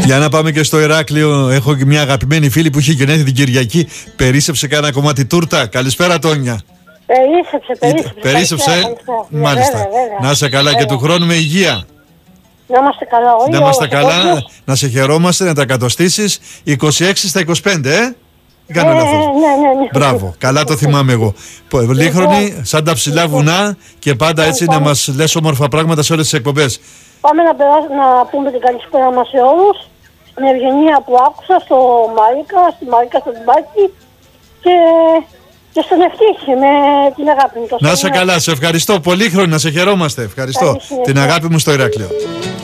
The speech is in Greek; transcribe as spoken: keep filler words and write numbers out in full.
Για να πάμε και στο Ηράκλειο. Έχω και μια αγαπημένη φίλη που είχε γενέθλια την Κυριακή. Περίσσεψε κάνα κομμάτι τούρτα. Καλησπέρα, Τόνια. Περίσσεψε, περίσσεψε. Περίσσεψε. Μάλιστα. Βέβαια, βέβαια. Να είσαι καλά και του χρόνου με υγεία. Να είμαστε καλά όλοι. Να είμαστε καλά, όλοι. να σε χαιρόμαστε, να τα εκατοστήσεις. είκοσι έξι στα είκοσι πέντε, ε. Κάνω Ε, λάθος. ναι, ναι, ναι. Μπράβο, καλά το θυμάμαι εγώ. Λίγχρονη, σαν τα ψηλά βουνά και πάντα έτσι να μας λες όμορφα πράγματα σε όλες τις εκπομπές. Πάμε να, περάσ, να πούμε την καλησπέρα μας σε όλους. Στην Ευγενία που άκουσα, στο Μαρίκα, στη Μαρίκα στο Τυμπάκι και, και στον Ευτύχη με την αγάπη μου. Να είσαι καλά, σε ευχαριστώ. Πολύχρονη, να σε χαιρόμαστε. Ευχαριστώ. Την αγάπη μου στο Ηράκλειο.